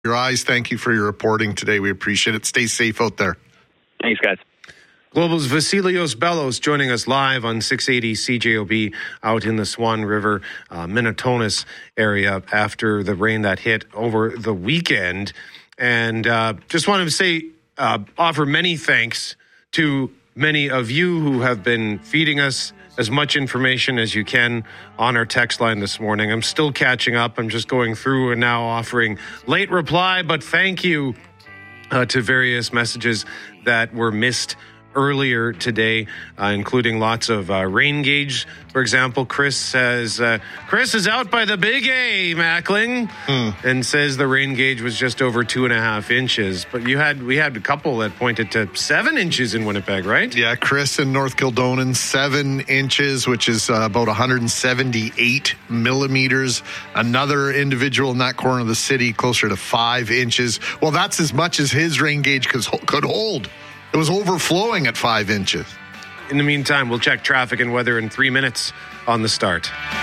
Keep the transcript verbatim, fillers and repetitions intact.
Your eyes, thank you for your reporting today. We appreciate it. Stay safe out there. Thanks, guys. Global's Vasilios Bellos joining us live on six eighty C J O B out in the Swan River, uh, Minnetonka area after the rain that hit over the weekend. And uh, just wanted to say, uh, offer many thanks to many of you who have been feeding us as much information as you can on our text line this morning. I'm still catching up. I'm just going through and now offering late reply, but thank you uh, to various messages that were missed earlier today, uh, including lots of uh, rain gauge. For example, Chris says, uh, Chris is out by the big A, Mackling, hmm. and says the rain gauge was just over two and a half inches. But you had, we had a couple that pointed to seven inches in Winnipeg, right? Yeah, Chris in North Kildonan, seven inches, which is uh, about one hundred seventy-eight millimeters. Another individual in that corner of the city, closer to five inches. Well, that's as much as his rain gauge could, could hold. It was overflowing at five inches. In the meantime, we'll check traffic and weather in three minutes on The Start.